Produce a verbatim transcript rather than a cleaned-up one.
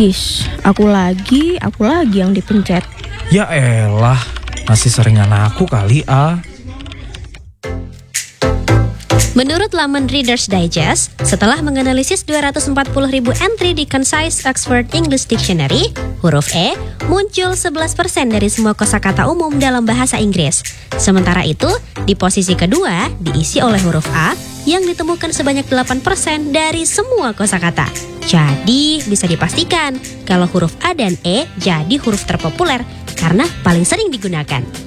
His, aku lagi, aku lagi yang dipencet. Ya elah, masih seringan aku kali ah. Menurut laman Reader's Digest, setelah menganalisis dua ratus empat puluh ribu entry di Concise Oxford English Dictionary, huruf E muncul sebelas persen dari semua kosakata umum dalam bahasa Inggris. Sementara itu, di posisi kedua diisi oleh huruf A yang ditemukan sebanyak delapan persen dari semua kosakata. Jadi, bisa dipastikan kalau huruf A dan E jadi huruf terpopuler karena paling sering digunakan.